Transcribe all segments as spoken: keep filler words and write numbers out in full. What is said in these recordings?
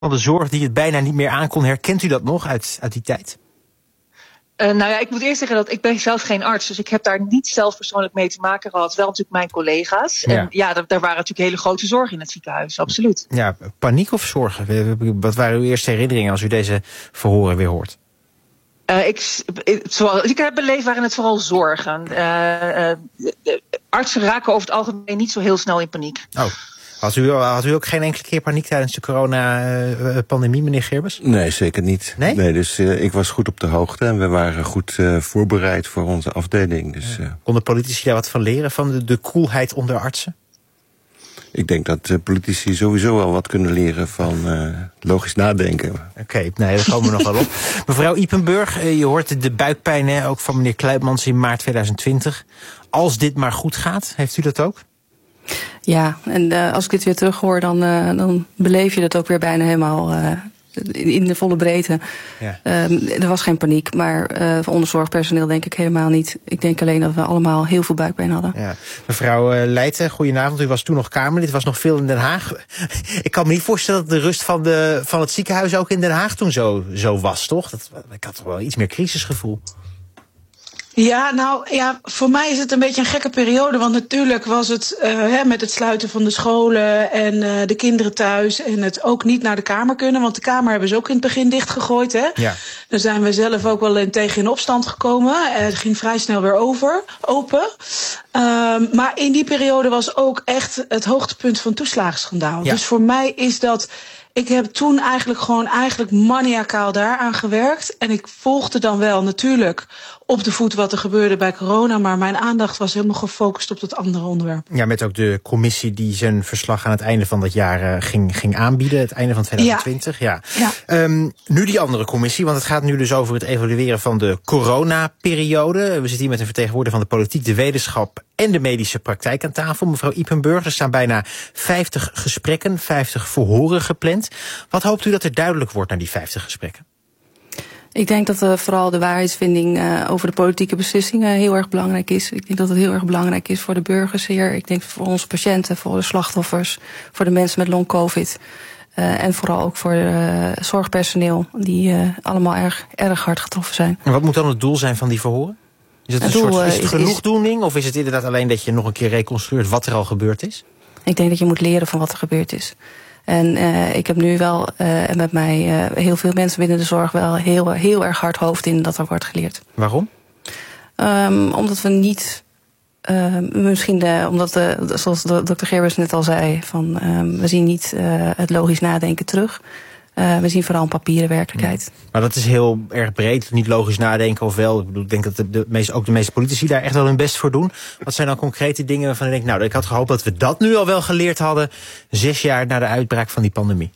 van de zorg die het bijna niet meer aankon. Herkent u dat nog uit, uit die tijd? Uh, nou ja, ik moet eerst zeggen dat ik ben zelf geen arts, dus ik heb daar niet zelf persoonlijk mee te maken gehad. Wel natuurlijk mijn collega's. Ja. En ja, daar, daar waren natuurlijk hele grote zorgen in het ziekenhuis, absoluut. Ja, paniek of zorgen? Wat waren uw eerste herinneringen als u deze verhoren weer hoort? Uh, ik, zoals ik heb beleefd waren het vooral zorgen. Uh, uh, de artsen raken over het algemeen niet zo heel snel in paniek. Oh. Had u, had u ook geen enkele keer paniek tijdens de corona-pandemie, meneer Gerbers? Nee, zeker niet. Nee? Nee, dus uh, ik was goed op de hoogte en we waren goed uh, voorbereid voor onze afdeling. Dus, uh, konden politici daar wat van leren, van de, de koelheid onder artsen? Ik denk dat uh, politici sowieso wel wat kunnen leren van uh, logisch nadenken. Oké, okay, nee, daar komen we nog wel op. Mevrouw Ypenburg, uh, je hoort de buikpijn hè, ook van meneer Kluitmans in maart tweeduizend twintig. Als dit maar goed gaat, heeft u dat ook? Ja, en uh, als ik dit weer terug hoor, dan, uh, dan beleef je dat ook weer bijna helemaal uh, in de volle breedte. Ja. Uh, er was geen paniek, maar uh, voor onder zorgpersoneel denk ik helemaal niet. Ik denk alleen dat we allemaal heel veel buikpijn hadden. Ja. Mevrouw uh, Leijten, goedenavond. U was toen nog Kamerlid, was nog veel in Den Haag. Ik kan me niet voorstellen dat de rust van, de, van het ziekenhuis ook in Den Haag toen zo, zo was, toch? Dat, ik had toch wel iets meer crisisgevoel. Ja, nou ja, voor mij is het een beetje een gekke periode. Want natuurlijk was het uh, hè, met het sluiten van de scholen en uh, de kinderen thuis en het ook niet naar de Kamer kunnen. Want de Kamer hebben ze ook in het begin dichtgegooid. Hè? Ja. Daar zijn we zelf ook wel in, tegen in opstand gekomen. Uh, het ging vrij snel weer over, open. Um, maar in die periode was ook echt het hoogtepunt van het toeslagenschandaal. Ja. Dus voor mij is dat... Ik heb toen eigenlijk gewoon eigenlijk maniacaal daaraan gewerkt. En ik volgde dan wel natuurlijk op de voet wat er gebeurde bij corona. Maar mijn aandacht was helemaal gefocust op dat andere onderwerp. Ja, met ook de commissie die zijn verslag aan het einde van dat jaar uh, ging, ging aanbieden. Het einde van tweeduizend twintig, ja. ja. ja. Um, nu die andere commissie, want het gaat nu dus over het evalueren van de coronaperiode. We zitten hier met een vertegenwoordiger van de politiek, de wetenschap en de medische praktijk aan tafel. Mevrouw Ypenburg, er staan bijna vijftig gesprekken, vijftig verhoren gepland. Wat hoopt u dat er duidelijk wordt na die vijftig gesprekken? Ik denk dat uh, vooral de waarheidsvinding uh, over de politieke beslissingen heel erg belangrijk is. Ik denk dat het heel erg belangrijk is voor de burgers hier. Ik denk voor onze patiënten, voor de slachtoffers, voor de mensen met long-covid. Uh, en vooral ook voor uh, zorgpersoneel die uh, allemaal erg, erg hard getroffen zijn. En wat moet dan het doel zijn van die verhoren? Is het, het een doel, soort is het genoegdoening of is het inderdaad alleen dat je nog een keer reconstrueert wat er al gebeurd is? Ik denk dat je moet leren van wat er gebeurd is. En uh, ik heb nu wel, uh, en met mij uh, heel veel mensen binnen de zorg wel heel, heel erg hard hoofd in dat er wordt geleerd. Waarom? Um, omdat we niet, uh, misschien de, omdat de, zoals de, dokter Gerbers net al zei, van um, we zien niet uh, het logisch nadenken terug. Uh, we zien vooral een papieren werkelijkheid. Ja. Maar dat is heel erg breed, niet logisch nadenken of wel. Ik bedoel, ik denk dat de, de meeste, ook de meeste politici daar echt wel hun best voor doen. Wat zijn dan concrete dingen waarvan je denkt, nou, ik had gehoopt dat we dat nu al wel geleerd hadden, zes jaar na de uitbraak van die pandemie?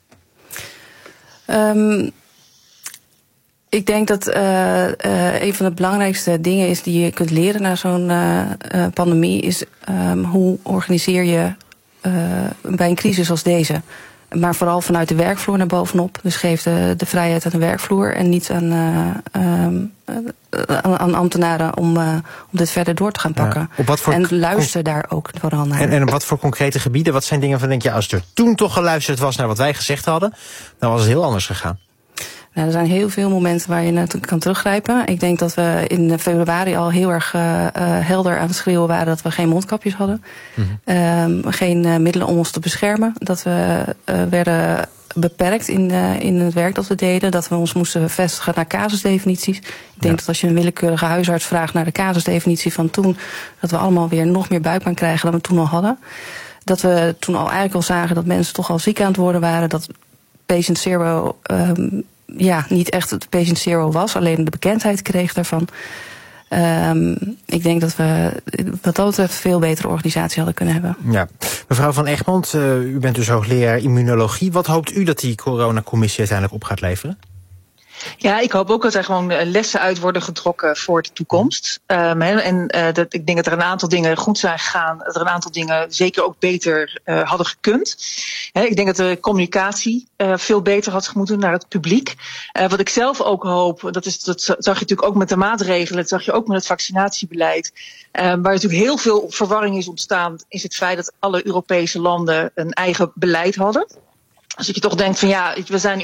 Um, ik denk dat uh, uh, een van de belangrijkste dingen is die je kunt leren na zo'n uh, uh, pandemie is um, hoe organiseer je uh, bij een crisis als deze. Maar vooral vanuit de werkvloer naar bovenop. Dus geef de, de vrijheid aan de werkvloer en niet aan, uh, um, aan, aan ambtenaren om, uh, om dit verder door te gaan pakken. Ja, op wat voor en luister daar ook vooral naar. En, en op wat voor concrete gebieden? Wat zijn dingen van denk je, als er toen toch geluisterd was naar wat wij gezegd hadden, dan was het heel anders gegaan? Nou, er zijn heel veel momenten waar je naartoe kan teruggrijpen. Ik denk dat we in februari al heel erg uh, uh, helder aan het schreeuwen waren dat we geen mondkapjes hadden. Mm-hmm. Um, geen uh, middelen om ons te beschermen. Dat we uh, werden beperkt in, uh, in het werk dat we deden. Dat we ons moesten vestigen naar casusdefinities. Ik denk ja. dat als je een willekeurige huisarts vraagt naar de casusdefinitie van toen, dat we allemaal weer nog meer buikpijn krijgen dan we toen al hadden. Dat we toen al eigenlijk al zagen dat mensen toch al ziek aan het worden waren. Dat patient zero um, ja, niet echt het patient zero was, alleen de bekendheid kreeg daarvan. Um, ik denk dat we wat dat betreft veel betere organisatie hadden kunnen hebben. Ja. Mevrouw van Egmond, uh, u bent dus hoogleraar immunologie. Wat hoopt u dat die coronacommissie uiteindelijk op gaat leveren? Ja, ik hoop ook dat er gewoon lessen uit worden getrokken voor de toekomst. Um, en uh, dat, ik denk dat er een aantal dingen goed zijn gegaan. Dat er een aantal dingen zeker ook beter uh, hadden gekund. He, ik denk dat de communicatie uh, veel beter had moeten naar het publiek. Uh, wat ik zelf ook hoop, dat, is, dat zag je natuurlijk ook met de maatregelen. Dat zag je ook met het vaccinatiebeleid. Um, waar natuurlijk heel veel verwarring is ontstaan, is het feit dat alle Europese landen een eigen beleid hadden. Als je toch denkt van ja, we zijn